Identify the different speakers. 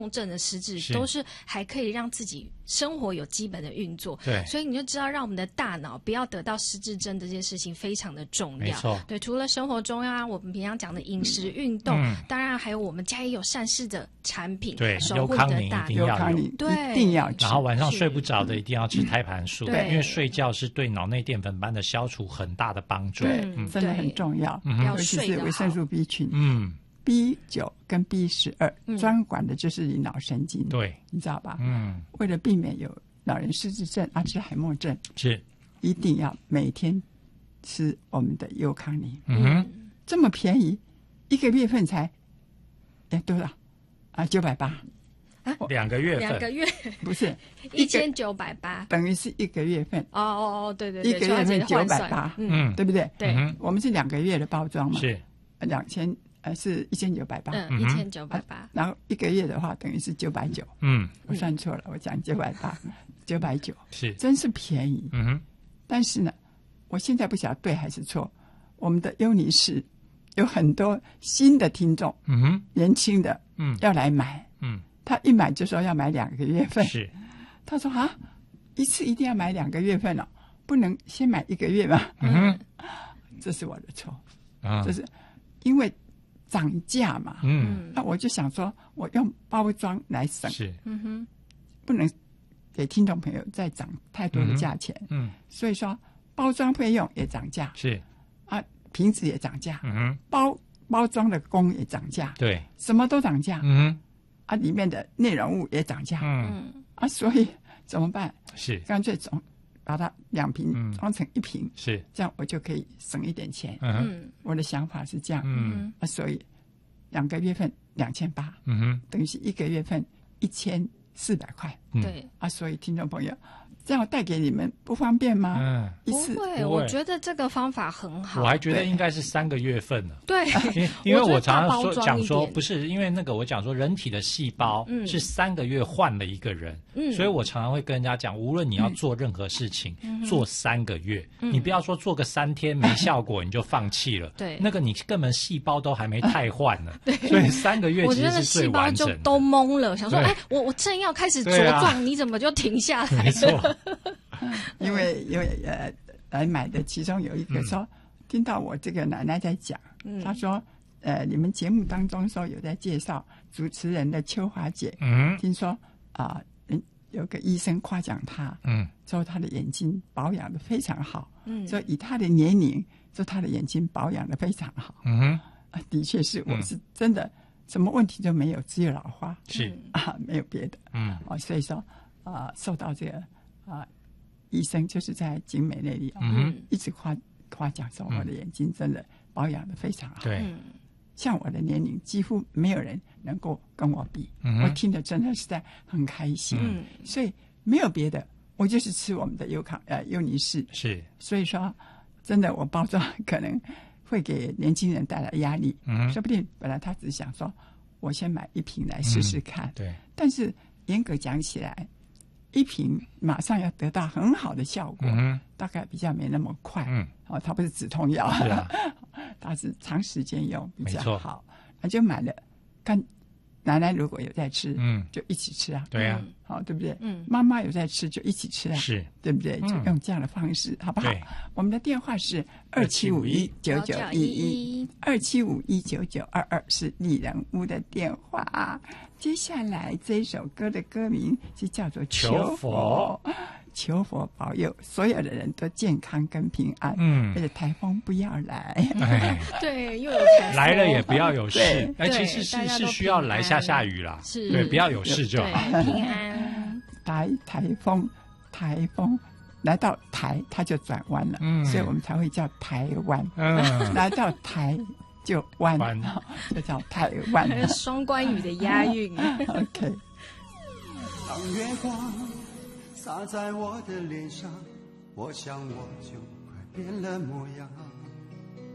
Speaker 1: 症的失智都是还可以让自己生活有基本的运作，
Speaker 2: 对，
Speaker 1: 所以你就知道让我们的大脑不要得到失智症这件事情非常的重要。
Speaker 2: 没错，
Speaker 1: 对，除了生活中啊，我们平常讲的饮食、运动，当然还有我们家也有善事的产品，
Speaker 2: 对，
Speaker 1: 守护你的大脑，
Speaker 3: 优康宁一定要吃，
Speaker 2: 然后晚上睡不着的一定要吃胎盘素，
Speaker 1: 对，
Speaker 2: 因为睡觉是对脑内淀粉斑的消除很大的帮助，
Speaker 3: 对，真的很重要，尤其是维生素 B 群，B9 跟 B12专管的就是你脑神经，
Speaker 2: 对，
Speaker 3: 你知道吧？为了避免有老人失智症、阿兹海默症，
Speaker 2: 是
Speaker 3: 一定要每天吃我们的优康宁。这么便宜，1个月份才多少啊？980啊
Speaker 2: ？2个月份
Speaker 1: ，2个月
Speaker 3: 不是
Speaker 1: 1980，
Speaker 3: 等于是1个月份。
Speaker 1: 哦，对对
Speaker 3: 对，1个月份980，对不对？
Speaker 1: 对，
Speaker 3: 我们是2个月的包装嘛，
Speaker 2: 是
Speaker 3: 2000。是1980，1980，然后1个月的话等于是990，我算错了，我讲980，990，是真是便宜，但是呢，我现在不晓得对还是错，我们的优尼士有很多新的听众，年轻的，要来买，他一买就说要买2个月份，
Speaker 2: 是，
Speaker 3: 他说啊，一次一定要买2个月份哦，不能先买1个月吗？这是我的错，这是因为涨价嘛，那我就想说，我用包装来省，
Speaker 2: 是，
Speaker 3: 不能给听众朋友再涨太多的价钱，所以说包装费用也涨价，
Speaker 2: 是
Speaker 3: 啊，瓶子也涨价，包装的工也涨价，
Speaker 2: 对，
Speaker 3: 什么都涨价，啊，里面的内容物也涨价，啊，所以怎么办？
Speaker 2: 是
Speaker 3: 干脆把它2瓶装成1瓶，
Speaker 2: 是
Speaker 3: 这样我就可以省一点钱。我的想法是这样，所以2个月份2800，等于是1个月份1400块，
Speaker 1: 对
Speaker 3: 啊，所以听众朋友，这样带给你们不方便吗？
Speaker 1: 不会，我觉得这个方法很好。
Speaker 2: 我还觉得应该是3个月份呢。
Speaker 1: 对，
Speaker 2: 因为我常常讲说，不是因为那个我讲说，人体的细胞是3个月换了一个人，所以我常常会跟人家讲，无论你要做任何事情，做3个月，你不要说做个3天没效果你就放弃了，
Speaker 1: 对，
Speaker 2: 那个你根本细胞都还没汰换呢，所以3个月其实是最完整的。
Speaker 1: 我觉得细胞就都懵了，想说，哎，我正要开始茁壮，你怎么就停下来了？
Speaker 2: 没错。
Speaker 3: 因为来买的其中有一个说，听到我这个奶奶在讲，她说你们节目当中说有在介绍主持人的秋华姐，听说有个医生夸奖她，说她的眼睛保养的非常好，说以她的年龄，说她的眼睛保养的非常好，的确是，我是真的什么问题都没有，只有老花，
Speaker 2: 是
Speaker 3: 没有别的，所以说受到这个医生就是在景美那里，一直夸奖说我的眼睛真的保养的非常好。
Speaker 2: 对，
Speaker 3: 像我的年龄，几乎没有人能够跟我比。我听得真的是在很开心。所以没有别的，我就是吃我们的优尼士。
Speaker 2: 是，
Speaker 3: 所以说真的，我包装可能会给年轻人带来压力。说不定本来他只想说，我先买1瓶来试试看。
Speaker 2: 对，
Speaker 3: 但是严格讲起来，1瓶马上要得到很好的效果，大概比较没那么快。它不是止痛药，
Speaker 2: 是啊，
Speaker 3: 它是长时间用比较好。那就买了，看奶奶如果有在吃，就一起吃啊。
Speaker 2: 对啊，
Speaker 3: 好，对不对？妈妈有在吃就一起吃啊，
Speaker 2: 是，
Speaker 3: 对不对？就用这样的方式，好不好？我们的电话是27519911，27519922是丽人屋的电话。接下来这一首歌的歌名是叫做《求佛》，求佛保佑所有的人都健康跟平安。而且台风不要来。
Speaker 1: 对，又有台风
Speaker 2: 来了也不要有事。其实是需要来下雨啦。
Speaker 1: 是，
Speaker 2: 对，不要有事就好。
Speaker 1: 平安。
Speaker 3: 台风来到台，它就转弯了，所以我们才会叫台湾。来到台就弯，就叫台湾。
Speaker 1: 双关语的押韵。
Speaker 3: OK。
Speaker 4: 当月光洒在我的脸上，我想我就快变了模样。